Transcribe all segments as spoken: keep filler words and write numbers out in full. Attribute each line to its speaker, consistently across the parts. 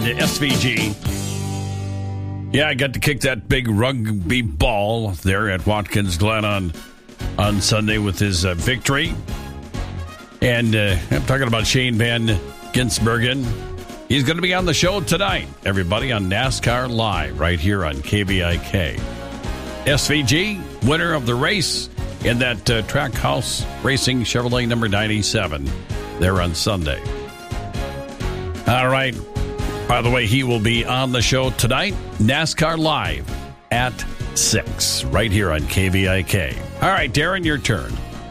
Speaker 1: S V G. Yeah, I got to kick that big rugby ball there at Watkins Glen on, on Sunday with his uh, victory. And uh, I'm talking about Shane Van Gisbergen. He's going to be on the show tonight, everybody, on NASCAR Live right here on K V I K. S V G, winner of the race in that uh, Trackhouse Racing Chevrolet number ninety-seven there on Sunday. All right. By the way, he will be on the show tonight, NASCAR Live at six, right here on K V I K. All right, Darren, your turn.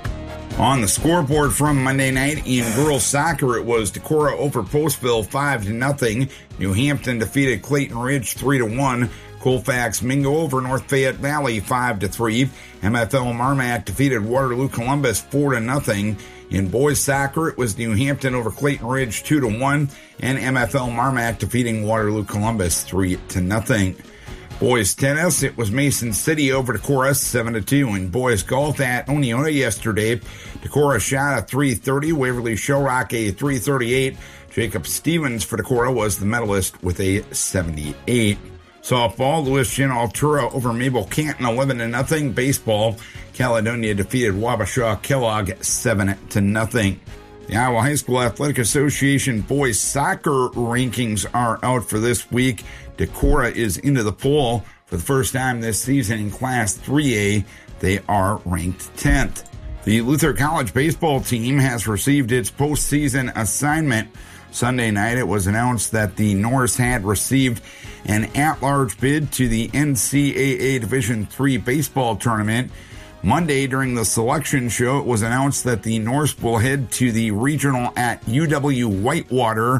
Speaker 2: On the scoreboard from Monday night in girls soccer, it was Decorah over Postville five to nothing. New Hampton defeated Clayton Ridge three to one. Colfax Mingo over North Fayette Valley five to three. M F L Marmac defeated Waterloo Columbus four to nothing. In boys soccer, it was New Hampton over Clayton Ridge two to one, and M F L Marmac defeating Waterloo Columbus three to nothing. Boys tennis, it was Mason City over Decorah seven to two. In boys golf at Oneonta yesterday, Decorah shot a three thirty, Waverly Shellrock a three thirty-eight. Jacob Stevens for Decorah was the medalist with a seventy-eight. Softball, Lewis Gin Altura over Mabel Canton eleven to nothing. Baseball, Caledonia defeated Wabasha Kellogg seven to nothing. The Iowa High School Athletic Association boys soccer rankings are out for this week. Decorah is into the poll for the first time this season in Class three A. They are ranked tenth. The Luther College baseball team has received its postseason assignment. Sunday night, it was announced that the Norse had received an at-large bid to the N C double A Division three baseball tournament. Monday, during the selection show, it was announced that the Norse will head to the regional at U W Whitewater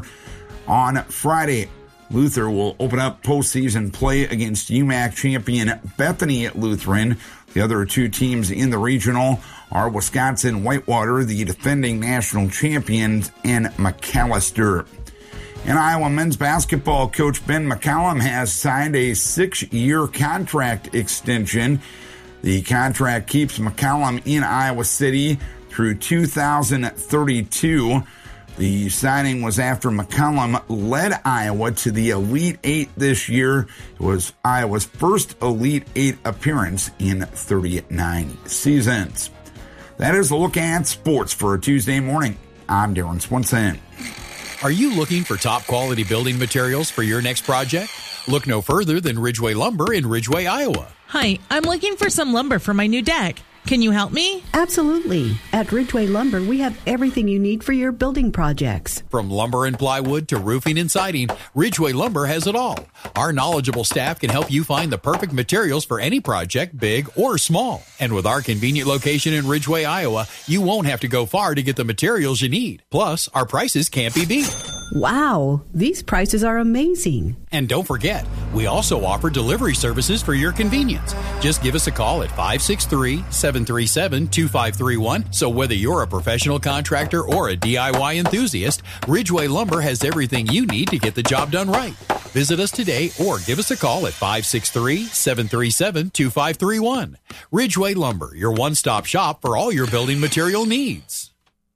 Speaker 2: on Friday. Luther will open up postseason play against U M A C champion Bethany Lutheran. The other two teams in the regional are Wisconsin Whitewater, the defending national champions, and McAllister. And Iowa men's basketball coach Ben McCollum has signed a six-year contract extension. The contract keeps McCollum in Iowa City through two thousand thirty-two. The signing was after McCollum led Iowa to the Elite Eight this year. It was Iowa's first Elite Eight appearance in thirty-nine seasons. That is a look at sports for a Tuesday morning. I'm Darren Swenson.
Speaker 3: Are you looking for top quality building materials for your next project? Look no further than Ridgeway Lumber in Ridgeway, Iowa.
Speaker 4: Hi, I'm looking for some lumber for my new deck. Can you help me?
Speaker 5: Absolutely. At Ridgeway Lumber, we have everything you need for your building projects.
Speaker 3: From lumber and plywood to roofing and siding, Ridgeway Lumber has it all. Our knowledgeable staff can help you find the perfect materials for any project, big or small. And with our convenient location in Ridgeway, Iowa, you won't have to go far to get the materials you need. Plus, our prices can't be beat.
Speaker 5: Wow, these prices are amazing.
Speaker 3: And don't forget, we also offer delivery services for your convenience. Just give us a call at five six three, seven three seven, two five three one. So whether you're a professional contractor or a D I Y enthusiast, Ridgeway Lumber has everything you need to get the job done right. Visit us today or give us a call at five six three, seven three seven, two five three one. Ridgeway Lumber, your one-stop shop for all your building material needs.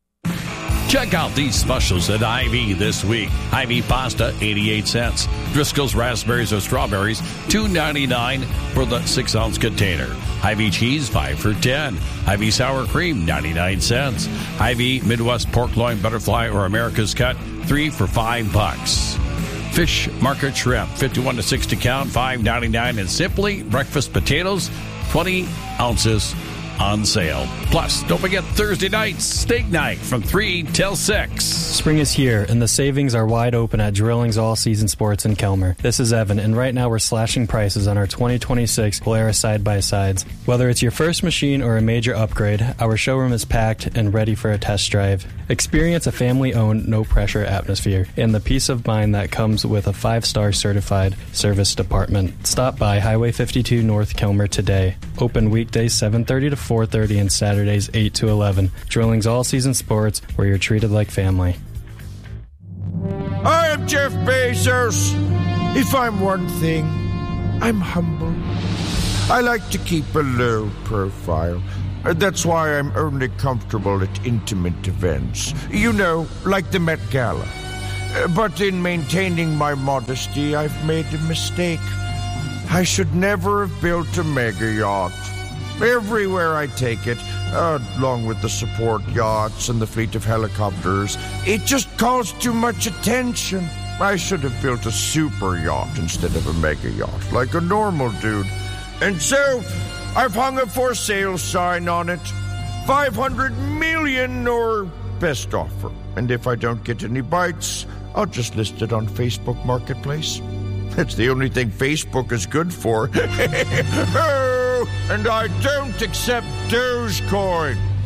Speaker 1: Check out these specials at Hy-Vee this week. Hy-Vee pasta, eighty-eight cents. Driscoll's raspberries or strawberries, two ninety-nine for the six-ounce container. Hy-Vee cheese, five for ten. Hy-Vee sour cream, ninety-nine cents. Hy-Vee Midwest pork loin, butterfly, or America's cut, three for five bucks. Fish market shrimp, fifty-one to sixty count, five ninety-nine. And Simply breakfast potatoes, twenty ounces. On sale. Plus, don't forget Thursday night, steak night from three till six.
Speaker 6: Spring is here, and the savings are wide open at Drilling's All Season Sports in Kelmer. This is Evan, and right now we're slashing prices on our twenty twenty-six Polaris side-by-sides. Whether it's your first machine or a major upgrade, our showroom is packed and ready for a test drive. Experience a family-owned, no-pressure atmosphere and the peace of mind that comes with a five-star certified service department. Stop by Highway fifty-two North Kelmer today. Open weekdays seven thirty to four thirty and Saturdays eight to eleven. Drilling's All Season Sports, where you're treated like family.
Speaker 7: I am Jeff Bezos. If I'm one thing, I'm humble. I like to keep a low profile. That's why I'm only comfortable at intimate events. You know, like the Met Gala. But in maintaining my modesty, I've made a mistake. I should never have built a mega yacht. Everywhere I take it, uh, along with the support yachts and the fleet of helicopters, it just calls too much attention. I should have built a super yacht instead of a mega yacht, like a normal dude. And so, I've hung a for sale sign on it. five hundred million or best offer. And if I don't get any bites, I'll just list it on Facebook Marketplace. It's the only thing Facebook is good for. Oh, and I don't accept Dogecoin.